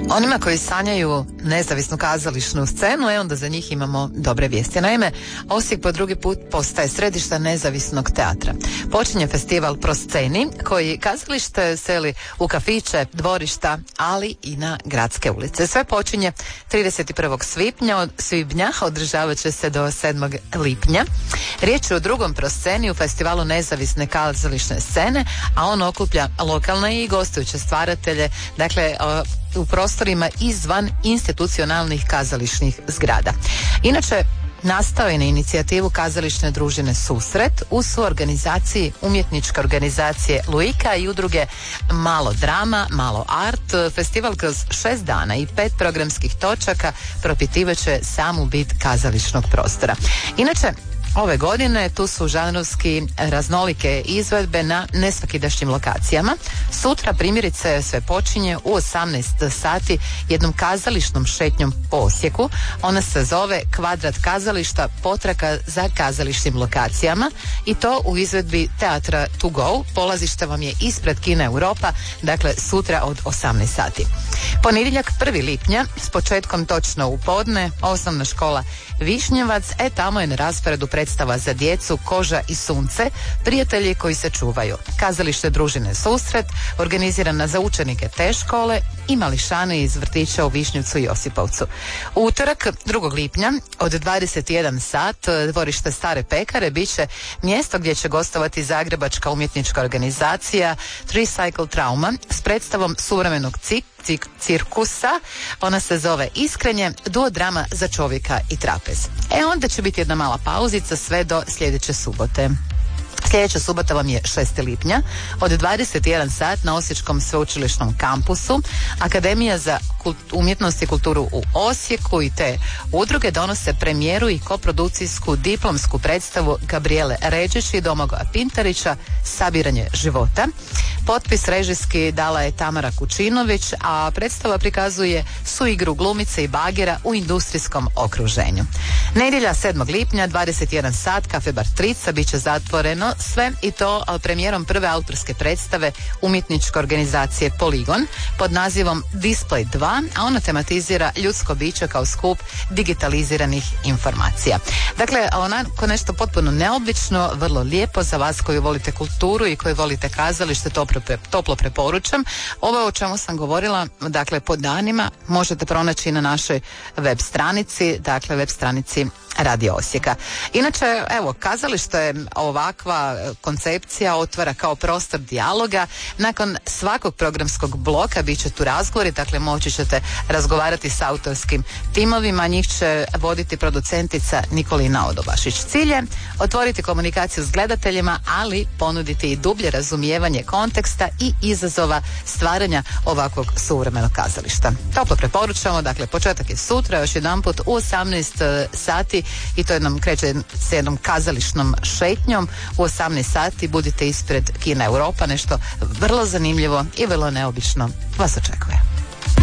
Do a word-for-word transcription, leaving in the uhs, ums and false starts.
Onima koji sanjaju nezavisnu kazališnu scenu, e onda za njih imamo dobre vijesti. Naime, Osijek po drugi put postaje središta nezavisnog teatra. Počinje festival Pro Sceni, koji kazalište seli u kafiće, dvorišta, ali i na gradske ulice. Sve počinje trideset prvog svibnja, od svibnja održavat će se do sedmog lipnja. Riječ je o drugom Pro Sceni u festivalu nezavisne kazališne scene, a on okuplja lokalne i gostujuće stvaratelje, dakle u prostorima izvan institucionalnih kazališnih zgrada. Inače, nastao je na inicijativu kazališne družine Susret u suorganizaciji umjetničke organizacije Luika i udruge Malo drama, Malo art. Festival kroz šest dana i pet programskih točaka propitivaće samu bit kazališnog prostora. Inače, ove godine tu su žanrovski raznolike izvedbe na nesvakidašnjim lokacijama. Sutra primjerice sve počinje u osamnaest sati jednom kazališnom šetnjom po Osijeku. Ona se zove Kvadrat kazališta, potraka za kazališnim lokacijama, i to u izvedbi teatra To Go. Polazište vam je ispred Kina Europa, dakle sutra od osamnaest sati. Ponedjeljak prvi lipnja s početkom točno u podne, osnovna škola Višnjevac, e tamo je na rasporedu predstava za djecu Koža i sunce, prijatelji koji se čuvaju. Kazalište družine Susret, organizirana za učenike te škole i mališane iz vrtića u Višnjevcu i Josipovcu. U utorak drugog lipnja od dvadeset jedan sat dvorište Stare pekare bit će mjesto gdje će gostovati zagrebačka umjetnička organizacija Tricycle Trauma s predstavom suvremenog cik Cik, cirkusa. Ona se zove Iskrenje, duodrama za čovjeka i trapez. E onda će biti jedna mala pauzica sve do sljedeće subote. Sljedeća subota vam je šesti lipnja od dvadeset jedan sat na Osječkom sveučilišnom kampusu. Akademija za kult, umjetnost i kulturu u Osijeku i te udruge donose premijeru i koprodukcijsku diplomsku predstavu Gabriele Ređić i Domagoja Pintarića Sabiranje života. Potpis režijski dala je Tamara Kučinović, a predstava prikazuje suigru glumice i bagera u industrijskom okruženju. Nedjelja sedmog lipnja, dvadeset jedan sat, Kafe Bar Trica bit će zatvoreno, sve i to premijerom prve autorske predstave umjetničke organizacije Poligon pod nazivom Display dva, a ona tematizira ljudsko biće kao skup digitaliziranih informacija. Dakle, onako nešto potpuno neobično, vrlo lijepo za vas koji volite kulturu i koji volite kazalište, to toplo preporučam. Ovo o čemu sam govorila, dakle, po danima možete pronaći na našoj web stranici, dakle web stranici Radio Osijeka. Inače, evo, kazalište je ovakva koncepcija otvara kao prostor dijaloga. Nakon svakog programskog bloka bit će tu razgovori, dakle moći ćete razgovarati s autorskim timovima, njih će voditi producentica Nikolina Odobašić. Cilj je otvoriti komunikaciju s gledateljima, ali ponuditi i dublje razumijevanje konteksta i izazova stvaranja ovakvog suvremenog kazališta. Toplo preporučamo, dakle početak je sutra, još jedanput u osamnaest sati, i to jednom kreće s jednom kazališnom šetnjom. U osamnaest sati budite ispred Kina Europa, nešto vrlo zanimljivo i vrlo neobično vas očekuje.